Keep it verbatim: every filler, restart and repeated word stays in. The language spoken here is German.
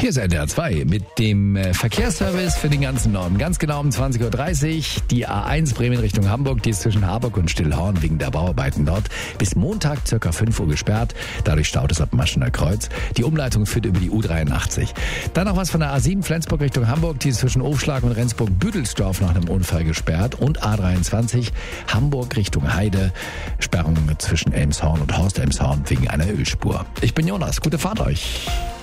Hier ist N D R zwei mit dem äh, Verkehrsservice für den ganzen Norden. Ganz genau um zwanzig Uhr dreißig. Die A eins Bremen Richtung Hamburg, die ist zwischen Harburg und Stillhorn wegen der Bauarbeiten dort bis Montag circa fünf Uhr gesperrt. Dadurch staut es ab Maschener Kreuz. Die Umleitung führt über die U dreiundachtzig. Dann noch was von der A sieben Flensburg Richtung Hamburg. Die ist zwischen Aufschlag und Rendsburg-Büdelsdorf nach einem Unfall gesperrt. Und A dreiundzwanzig Hamburg Richtung Heide. Sperrung zwischen Elmshorn und Horst Elmshorn wegen einer Ölspur. Ich bin Jonas. Gute Fahrt euch.